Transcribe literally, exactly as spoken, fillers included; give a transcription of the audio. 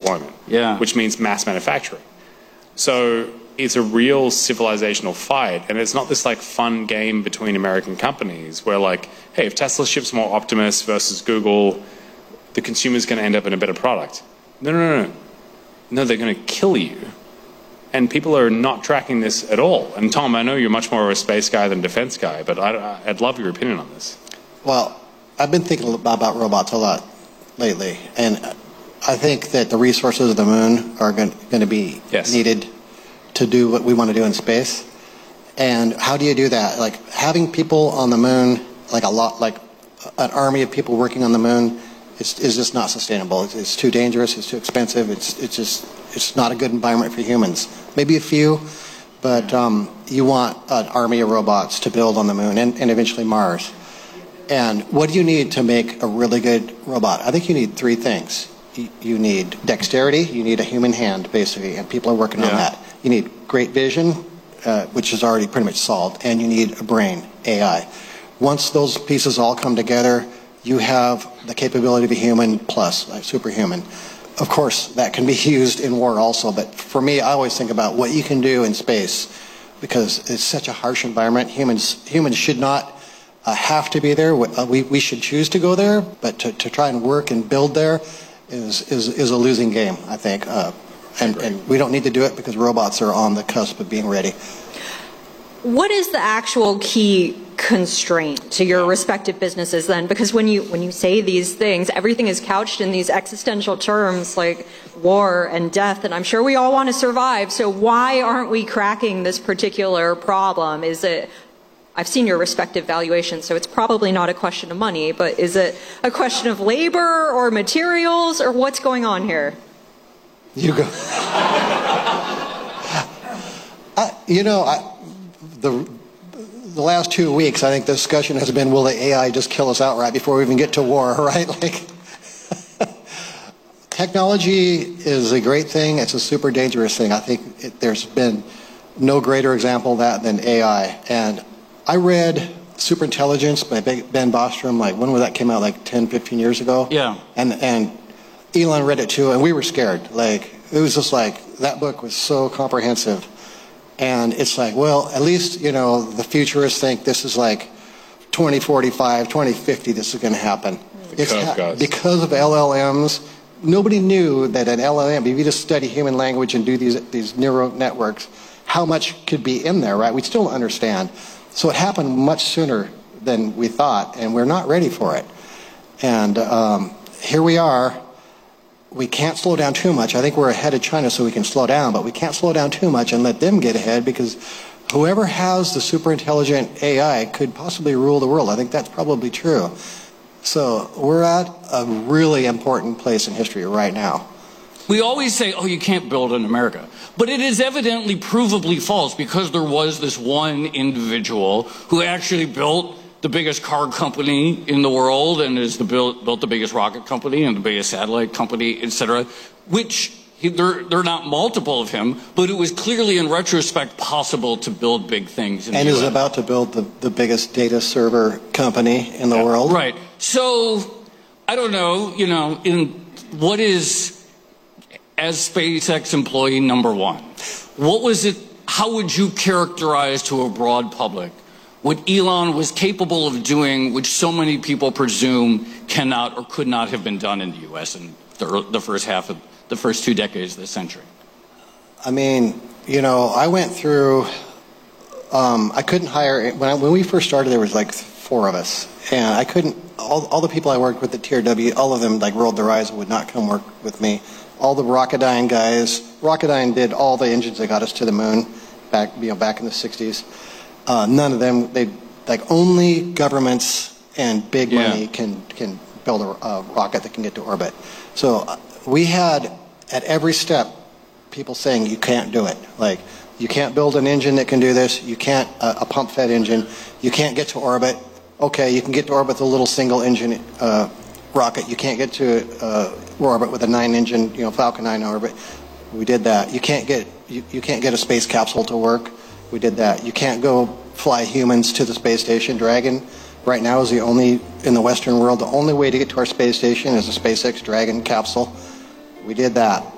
deployment, yeah. which means mass manufacturing. So it's a real civilizational fight, and it's not this like fun game between American companies where like, hey, if Tesla ships more Optimus versus Google, the consumer's going to end up in a better product. No, no, no, no. No, they're going to kill you. And people are not tracking this at all. And Tom, I know you're much more of a space guy than defense guy, but I, I'd love your opinion on this. Well, I've been thinking about robots a lot lately, and I think that the resources of the moon are going to be yes. needed to do what we want to do in space. And how do you do that? Like having people on the moon, like a lot, like an army of people working on the moon, is, is just not sustainable. It's, it's too dangerous. It's too expensive. It's it's just it's not a good environment for humans. Maybe a few, but um, you want an army of robots to build on the moon and, and eventually Mars. And what do you need to make a really good robot? I think you need three things. You, you need dexterity. You need a human hand, basically, and people are working yeah. on that. You need great vision, uh, which is already pretty much solved, and you need a brain, A I. Once those pieces all come together, you have the capability of a human plus, like superhuman. Of course, that can be used in war also, but for me, I always think about what you can do in space, because it's such a harsh environment. Humans, humans should not uh, have to be there. We, we should choose to go there, but to, to try and work and build there is, is, is a losing game, I think. Uh, and, and we don't need to do it because robots are on the cusp of being ready. What is the actual key constraint to your respective businesses then? Because when you when you say these things, everything is couched in these existential terms like war and death, and I'm sure we all want to survive. So why aren't we cracking this particular problem? Is it, I've seen your respective valuations, so it's probably not a question of money, but is it a question of labor or materials, or what's going on here? You go. I, you know, I, the the last two weeks, I think the discussion has been, will the A I just kill us outright before we even get to war, right? Like, technology is a great thing. It's a super dangerous thing. I think it, there's been no greater example of that than A I. And I read Superintelligence by Ben Bostrom, like, when was that came out, like ten, fifteen years ago? Yeah. And, and Elon read it too, and we were scared. Like, it was just like, that book was so comprehensive. And it's like, well, at least, you know, the futurists think this is like twenty forty-five, twenty fifty, this is going to happen. It's ha because of L L Ms. Nobody knew that an L L M, if you just study human language and do these, these neural networks, how much could be in there, right? We still don't understand. So it happened much sooner than we thought, and we're not ready for it. And um, here we are. We can't slow down too much. I think we're ahead of China, so we can slow down, but we can't slow down too much and let them get ahead, because whoever has the super intelligent A I could possibly rule the world. I think that's probably true. So we're at a really important place in history right now. We always say, oh, you can't build in America. But it is evidently provably false, because there was this one individual who actually built the biggest car company in the world, and is the built, built the biggest rocket company and the biggest satellite company, et cetera, which he, there, there are not multiple of him, but it was clearly in retrospect possible to build big things in and the is U S about to build the, the biggest data server company in the yeah, world. Right. So, I don't know, you know, in what is, as SpaceX employee number one, what was it, how would you characterize to a broad public what Elon was capable of doing, which so many people presume cannot or could not have been done in the U S in the, the first half of the first two decades of the century? I mean, you know, I went through, um, I couldn't hire, when, I, when we first started there was like four of us, and I couldn't, all, all the people I worked with at T R W, all of them like rolled their eyes and would not come work with me. All the Rocketdyne guys, Rocketdyne did all the engines that got us to the moon back, you know, back in the sixties. Uh, none of them, they, like only governments and big yeah. money can, can build a, a rocket that can get to orbit. So uh, we had at every step people saying you can't do it. Like, you can't build an engine that can do this, you can't, uh, a pump fed engine, you can't get to orbit. Okay, you can get to orbit with a little single engine uh, rocket, you can't get to uh, orbit with a nine engine, you know, Falcon nine orbit. We did that. You can't get, you, you can't get a space capsule to work. We did that. You can't go fly humans to the space station. Dragon right now is the only, in the Western world, the only way to get to our space station is a SpaceX Dragon capsule. We did that.